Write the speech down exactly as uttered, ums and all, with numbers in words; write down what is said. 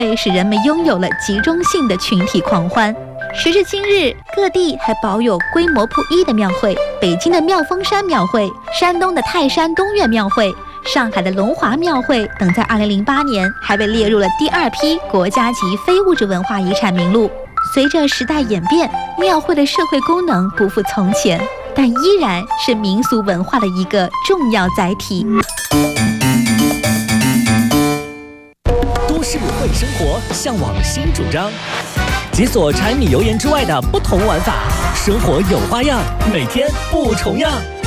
使人们拥有了集中性的群体狂欢。时至今日，各地还保有规模不一的庙会，北京的妙峰山庙会、山东的泰山东岳庙会、上海的龙华庙会等，在二零零八年还被列入了第二批国家级非物质文化遗产名录。随着时代演变，庙会的社会功能不复从前，但依然是民俗文化的一个重要载体。 都市会生活，向往新主张，解锁柴米油盐之外的不同玩法，生活有花样，每天不重样。